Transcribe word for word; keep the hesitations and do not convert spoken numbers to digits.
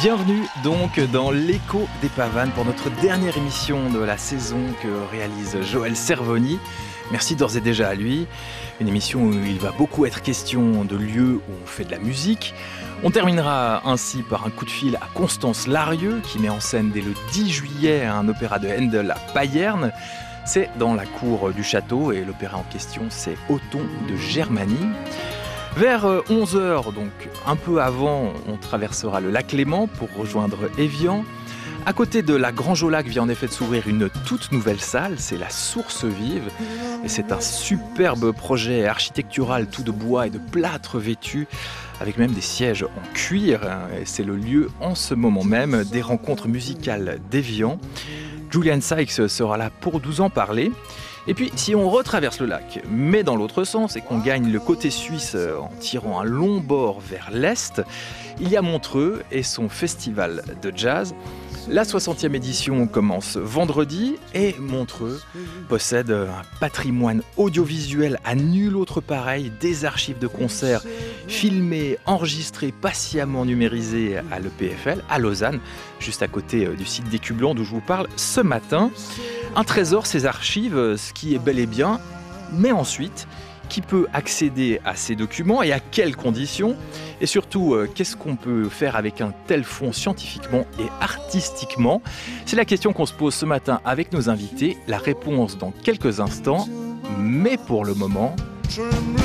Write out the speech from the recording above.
Bienvenue donc dans l'écho des Pavanes pour notre dernière émission de la saison que réalise Joël Cervoni. Merci d'ores et déjà à lui. Une émission où il va beaucoup être question de lieux où on fait de la musique. On terminera ainsi par un coup de fil à Constance Larieux qui met en scène dès le dix juillet un opéra de Handel à Payerne. C'est dans la cour du château et l'opéra en question c'est Othon de Germanie. Vers onze heures, donc un peu avant, on traversera le lac Léman pour rejoindre Évian. À côté de la Grange au Lac vient en effet de s'ouvrir une toute nouvelle salle, c'est la Source Vive. Et c'est un superbe projet architectural tout de bois et de plâtre vêtu, avec même des sièges en cuir. Et c'est le lieu en ce moment même des rencontres musicales d'Évian. Julian Sykes sera là pour nous en parler. Et puis, si on retraverse le lac, mais dans l'autre sens, et qu'on gagne le côté suisse en tirant un long bord vers l'est, il y a Montreux et son festival de jazz. La soixantième édition commence vendredi et Montreux possède un patrimoine audiovisuel à nul autre pareil, des archives de concerts filmées, enregistrées, patiemment numérisées à l'E P F L, à Lausanne, juste à côté du site d'Écublanc d'où je vous parle ce matin. Un trésor, ces archives, ce qui est bel et bien, mais ensuite, qui peut accéder à ces documents et à quelles conditions? Et surtout, euh, qu'est-ce qu'on peut faire avec un tel fonds scientifiquement et artistiquement? C'est la question qu'on se pose ce matin avec nos invités. La réponse dans quelques instants, mais pour le moment...